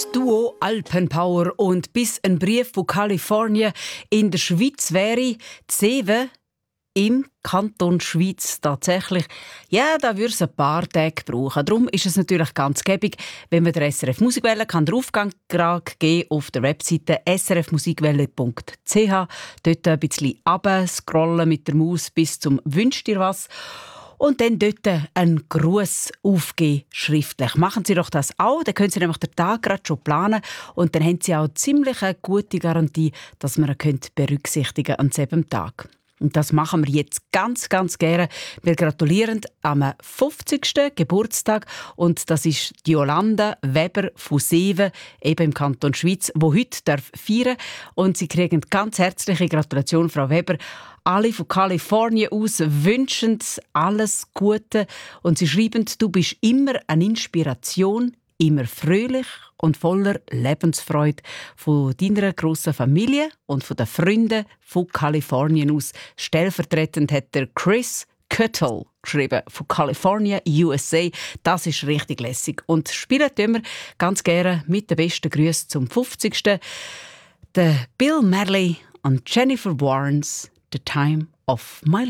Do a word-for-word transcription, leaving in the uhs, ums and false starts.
Duo Alpenpower und bis ein Brief von Kalifornien in der Schweiz wäre, die Seven im Kanton Schweiz tatsächlich, ja, da würde es ein paar Tage brauchen. Darum ist es natürlich ganz gäbig, wenn man der S R F Musikwelle kann den Aufgang geben auf der Webseite s r f musikwelle punkt c h. Dort ein bisschen runterscrollen mit der Maus bis zum «Wünsch dir was». Und dann dort einen Gruß aufgeben, schriftlich. Machen Sie doch das auch, dann können Sie nämlich den Tag gerade schon planen und dann haben Sie auch ziemlich eine gute Garantie, dass man ihn berücksichtigen an diesem Tag. Und das machen wir jetzt ganz, ganz gerne. Wir gratulieren am fünfzigsten Geburtstag und das ist die Yolanda Weber von Seven, eben im Kanton Schweiz, die heute darf feiern darf. Und Sie kriegen ganz herzliche Gratulation, Frau Weber. Alle von Kalifornien aus wünschen alles Gute und sie schreiben, du bist immer eine Inspiration, immer fröhlich und voller Lebensfreude von deiner grossen Familie und von den Freunden von Kalifornien aus. Stellvertretend hat der Chris Köttel geschrieben von Kalifornien, U S A. Das ist richtig lässig. Und spielen tun wir ganz gerne mit den besten Grüßen zum fünfzigsten Der Bill Medley und Jennifer Warnes, The Time of My Life.